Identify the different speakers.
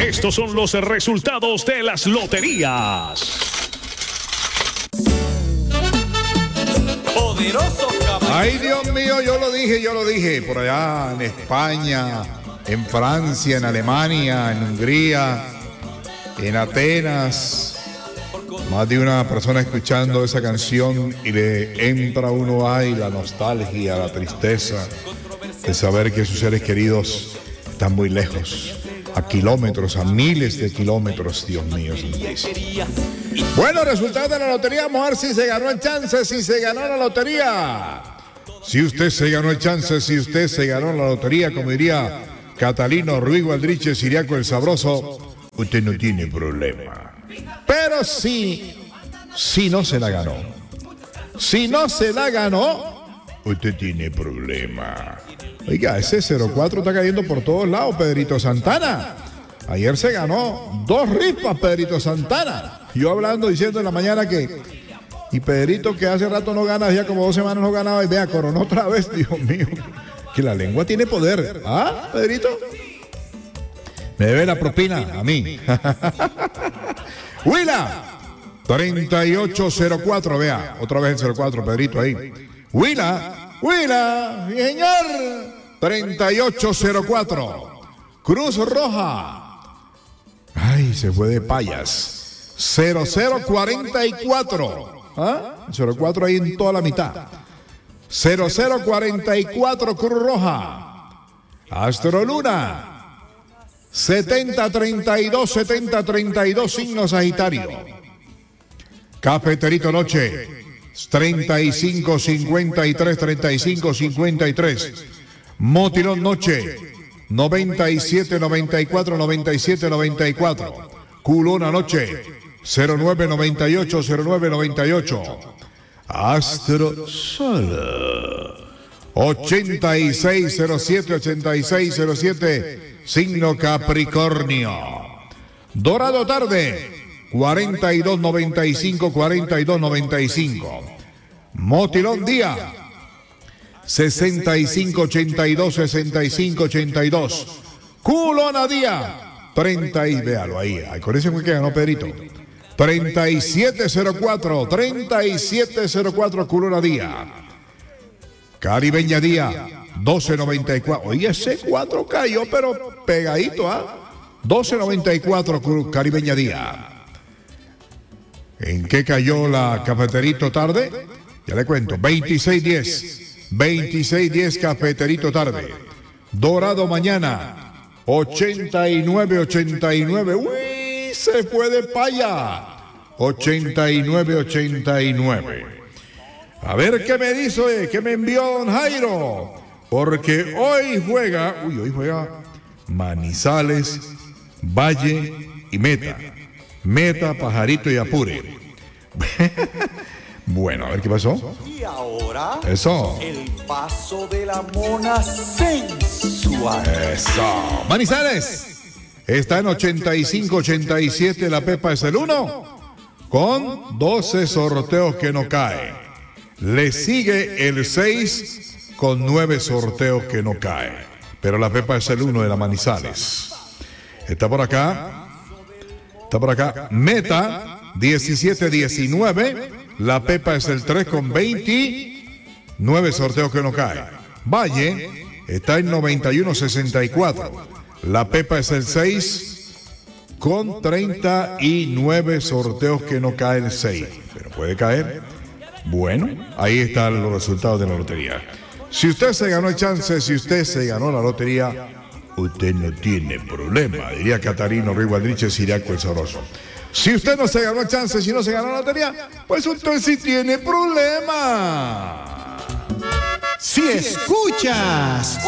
Speaker 1: Estos son los resultados de las loterías.
Speaker 2: Poderoso caballero.
Speaker 3: Ay, Dios mío, yo lo dije. Por allá en España, en Francia, en Alemania, en Hungría, en Atenas. Más de una persona escuchando esa canción y le entra a uno ahí la nostalgia, la tristeza de saber que sus seres queridos están muy lejos, a kilómetros, a miles de kilómetros, Dios mío. Bueno, resultado de la lotería, vamos a ver si se ganó el chance, si se ganó la lotería. Si usted se ganó el chance, si usted se ganó la lotería, como diría Catalino Ruiz Valdriche, Siriaco el Sabroso, usted no tiene problema. Pero si no se la ganó, usted tiene problema. Oiga, ese 04 está cayendo por todos lados, Pedrito Santana. Ayer se ganó 2 rispas, Pedrito Santana. Yo hablando, diciendo en la mañana que... Y Pedrito, que hace rato no gana, ya como 2 semanas no ganaba, y vea, coronó otra vez, Dios mío. Que la lengua tiene poder. ¿Ah, Pedrito? Me debe la propina a mí. Huila, 3804, vea, otra vez el 04, Pedrito ahí. Huila, señor, 3804. Cruz Roja. Ay, se fue de payas. 0044. ¿Ah? 04 ahí en toda la mitad. 0044 Cruz Roja. Astro Luna. 7032 signo Sagitario. Cafeterito Noche 3553. Motilón Noche 9794. Culona Noche 0998. Astro Sol 8607 signo Capricornio. Dorado Tarde 4295. Motilón Día 6582. Culona Día 30 y véalo ahí. Con ese fue que ganó Pedrito. 3704 Culona Día. Caribeña Día 1294. Oye, ese 4 cayó, pero pegadito, ¿ah? 1294 Caribeña Día. ¿En qué cayó la Cafeterito Tarde? Ya le cuento. 2610 Cafeterito Tarde. Dorado Mañana 89. Uy, se fue de paya. 89. A ver qué me dice, qué me envió don Jairo. Porque hoy juega Manizales, Valle y Meta. Meta, Pajarito y Apure. Bueno, a ver qué pasó.
Speaker 2: Y ahora,
Speaker 3: eso.
Speaker 2: El paso de la mona sensual.
Speaker 3: Eso. Manizales está en 85-87. La Pepa es el 1 con 12 sorteos que no cae. Le sigue el 6 con 9 sorteos que no cae. Pero la Pepa es el 1 de la Manizales. Está por acá. Meta 17-19. La Pepa es el 3 con 29 sorteos que no cae. Valle está en 91-64. La Pepa es el 6 con 39 sorteos que no cae el 6. Pero puede caer. Bueno, ahí están los resultados de la lotería. Si usted se ganó el chance, si usted se ganó la lotería, usted no tiene problema, diría Catarino Ruiz Valdriche, Siriaco el Sabroso. Si usted no se ganó el chance, si no se ganó la lotería, pues usted sí tiene problema.
Speaker 4: Si escuchas